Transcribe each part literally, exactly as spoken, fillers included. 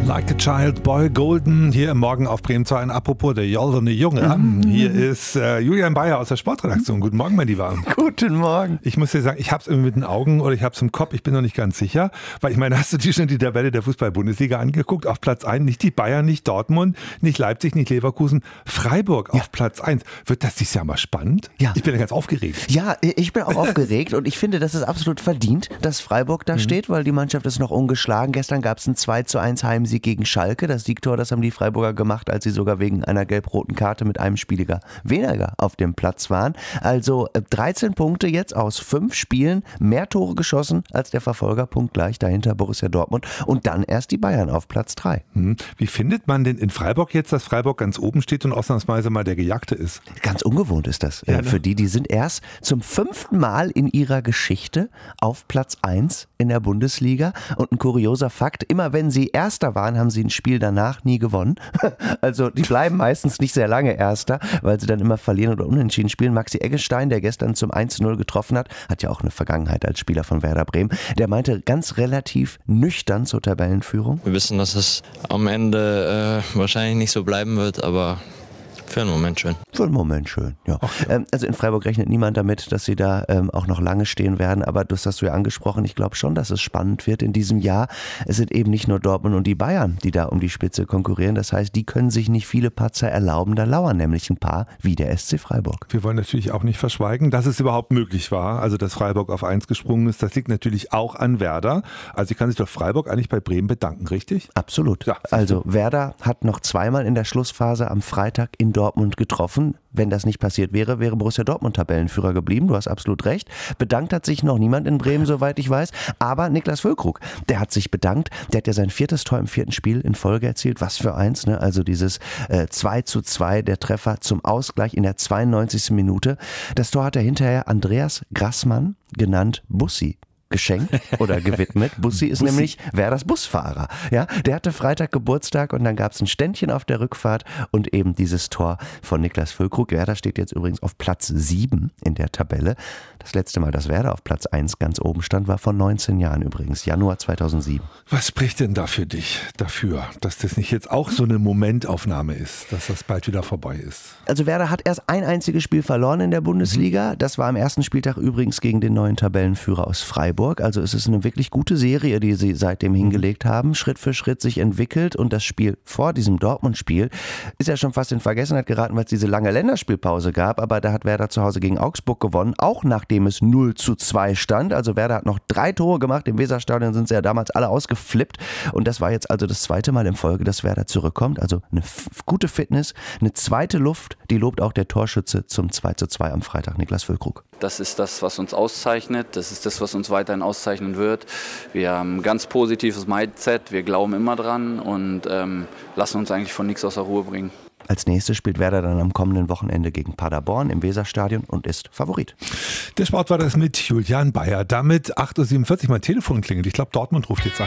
Like a Child, Boy Golden, hier im Morgen auf Bremen zwei. Und apropos der Joldene Junge, mhm. hier ist äh, Julian Bayer aus der Sportredaktion. Guten Morgen, mein Lieber. Guten Morgen. Ich muss dir sagen, ich habe es irgendwie mit den Augen oder ich habe es im Kopf, ich bin noch nicht ganz sicher. Weil ich meine, hast du dir schon die Tabelle der Fußball-Bundesliga angeguckt? Auf Platz eins nicht die Bayern, nicht Dortmund, nicht Leipzig, nicht Leverkusen, Freiburg ja. auf Platz eins. Wird das dieses Jahr mal spannend? Ja. Ich bin ja ganz aufgeregt. Ja, ich bin auch aufgeregt und ich finde, das ist absolut verdient, dass Freiburg da mhm. steht, weil die Mannschaft ist noch ungeschlagen. Gestern gab es ein zwei zu eins Heimsieg gegen Schalke. Das Siegtor, das haben die Freiburger gemacht, als sie sogar wegen einer gelb-roten Karte mit einem Spieler weniger auf dem Platz waren. Also dreizehn Punkte jetzt aus fünf Spielen, mehr Tore geschossen als der Verfolger, punktgleich dahinter Borussia Dortmund und dann erst die Bayern auf Platz drei. Wie findet man denn in Freiburg jetzt, dass Freiburg ganz oben steht und ausnahmsweise mal der Gejagte ist? Ganz ungewohnt ist das ja, ne? für die. Die sind erst zum fünften Mal in ihrer Geschichte auf Platz eins in der Bundesliga und ein kurioser Fakt, immer wenn sie Erster waren, haben sie ein Spiel danach nie gewonnen. Also die bleiben meistens nicht sehr lange Erster, weil sie dann immer verlieren oder unentschieden spielen. Maxi Eggestein, der gestern zum eins zu null getroffen hat, hat ja auch eine Vergangenheit als Spieler von Werder Bremen, der meinte ganz relativ nüchtern zur Tabellenführung. Wir wissen, dass es am Ende äh, wahrscheinlich nicht so bleiben wird, aber für einen Moment schön. Für einen Moment schön, ja. Ach, ja. Ähm, also in Freiburg rechnet niemand damit, dass sie da ähm, auch noch lange stehen werden, aber das hast du ja angesprochen, ich glaube schon, dass es spannend wird in diesem Jahr. Es sind eben nicht nur Dortmund und die Bayern, die da um die Spitze konkurrieren, das heißt, die können sich nicht viele Patzer erlauben, da lauern nämlich ein paar wie der S C Freiburg. Wir wollen natürlich auch nicht verschweigen, dass es überhaupt möglich war, also dass Freiburg auf eins gesprungen ist, das liegt natürlich auch an Werder. Also ich kann sich doch Freiburg eigentlich bei Bremen bedanken, richtig? Absolut. Ja, also Werder hat noch zweimal in der Schlussphase am Freitag in Dortmund getroffen. Wenn das nicht passiert wäre, wäre Borussia Dortmund Tabellenführer geblieben. Du hast absolut recht. Bedankt hat sich noch niemand in Bremen, soweit ich weiß. Aber Niklas Füllkrug, der hat sich bedankt. Der hat ja sein viertes Tor im vierten Spiel in Folge erzielt. Was für eins, ne? Also dieses äh, zwei zu zwei, der Treffer zum Ausgleich in der zweiundneunzigsten Minute. Das Tor hat er hinterher Andreas Grassmann, genannt Bussi, geschenkt oder gewidmet. Bussi ist Bussi. Nämlich Werders Busfahrer. Ja, der hatte Freitag Geburtstag und dann gab es ein Ständchen auf der Rückfahrt und eben dieses Tor von Niklas Füllkrug. Werder steht jetzt übrigens auf Platz sieben in der Tabelle. Das letzte Mal, dass Werder auf Platz eins ganz oben stand, war vor neunzehn Jahren übrigens, Januar zweitausendsieben. Was spricht denn da für dich dafür, dass das nicht jetzt auch so eine Momentaufnahme ist, dass das bald wieder vorbei ist? Also Werder hat erst ein einziges Spiel verloren in der Bundesliga. Das war am ersten Spieltag übrigens gegen den neuen Tabellenführer aus Freiburg. Also es ist eine wirklich gute Serie, die sie seitdem hingelegt haben, Schritt für Schritt sich entwickelt und das Spiel vor diesem Dortmund-Spiel ist ja schon fast in Vergessenheit geraten, weil es diese lange Länderspielpause gab, aber da hat Werder zu Hause gegen Augsburg gewonnen, auch nachdem es null zu zwei stand. Also Werder hat noch drei Tore gemacht, im Weserstadion sind sie ja damals alle ausgeflippt und das war jetzt also das zweite Mal in Folge, dass Werder zurückkommt, also eine f- gute Fitness, eine zweite Luft, die lobt auch der Torschütze zum zwei zu zwei am Freitag, Niklas Füllkrug. Das ist das, was uns auszeichnet, das ist das, was uns weiterhin auszeichnen wird. Wir haben ein ganz positives Mindset, wir glauben immer dran und ähm, lassen uns eigentlich von nichts aus der Ruhe bringen. Als nächstes spielt Werder dann am kommenden Wochenende gegen Paderborn im Weserstadion und ist Favorit. Der Sport war das mit Julian Bayer. Damit acht Uhr siebenundvierzig mein Telefon klingelt. Ich glaube, Dortmund ruft jetzt an.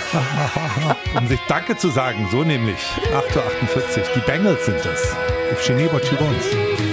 Um sich Danke zu sagen. So nämlich. acht Uhr achtundvierzig. Die Bengals sind es. If she knew what she wants.